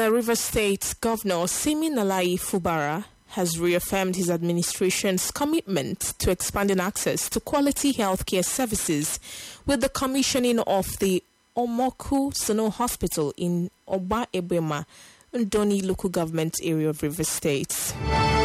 River State Governor Siminalayi Fubara has reaffirmed his administration's commitment to expanding access to quality healthcare services with the commissioning of the Omoku Sono Hospital in Oba Ebema, Ndoni local government area of River State.